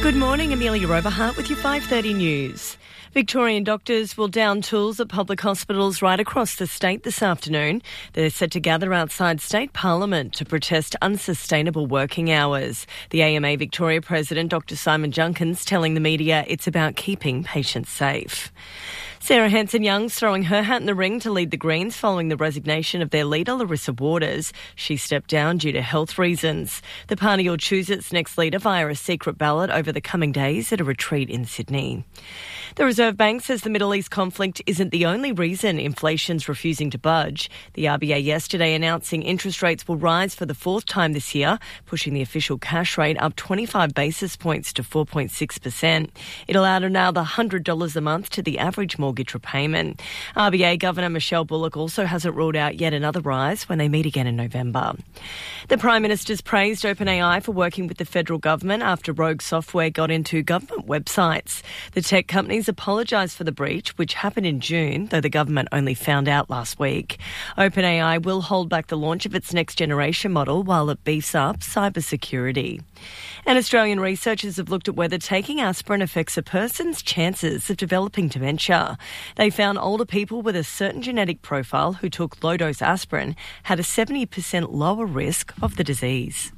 Good morning, Amelia Oberhart with your 5:30 news. Victorian doctors will down tools at public hospitals right across the state this afternoon. They're set to gather outside State Parliament to protest unsustainable working hours. The AMA Victoria President, Dr Simon Junkins, telling the media it's about keeping patients safe. Sarah Hanson-Young's throwing her hat in the ring to lead the Greens following the resignation of their leader, Larissa Waters. She stepped down due to health reasons. The party will choose its next leader via a secret ballot over the coming days at a retreat in Sydney. The Reserve Bank says the Middle East conflict isn't the only reason inflation's refusing to budge. The RBA yesterday announcing interest rates will rise for the fourth time this year, pushing the official cash rate up 25 basis points to 4.6%. It'll add another $100 a month to the average mortgage repayment. RBA Governor Michelle Bullock also hasn't ruled out yet another rise when they meet again in November. The Prime Minister's praised OpenAI for working with the federal government after rogue software got into government websites. The tech companies apologised for the breach, which happened in June, though the government only found out last week. OpenAI will hold back the launch of its next generation model while it beefs up cybersecurity. And Australian researchers have looked at whether taking aspirin affects a person's chances of developing dementia. They found older people with a certain genetic profile who took low-dose aspirin had a 70% lower risk of the disease.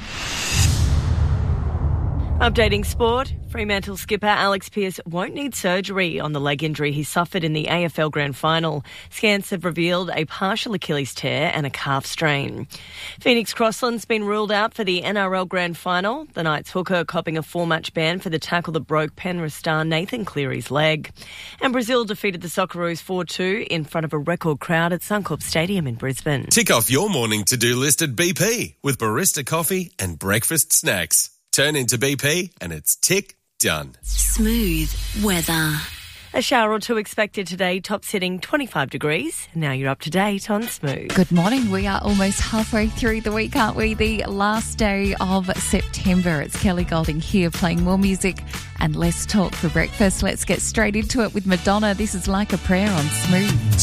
Updating sport, Fremantle skipper Alex Pearce won't need surgery on the leg injury he suffered in the AFL Grand Final. Scans have revealed a partial Achilles tear and a calf strain. Phoenix Crossland's been ruled out for the NRL Grand Final. The Knights hooker copping a 4-match ban for the tackle that broke Penrith star Nathan Cleary's leg. And Brazil defeated the Socceroos 4-2 in front of a record crowd at Suncorp Stadium in Brisbane. Tick off your morning to-do list at BP with barista coffee and breakfast snacks. Turn into BP and it's tick done. Smooth weather. A shower or two expected today, tops hitting 25 degrees. Now you're up to date on Smooth. Good morning. We are almost halfway through the week, aren't we? The last day of September. It's Kelly Golding here playing more music and less talk for breakfast. Let's get straight into it with Madonna. This is Like a Prayer on Smooth.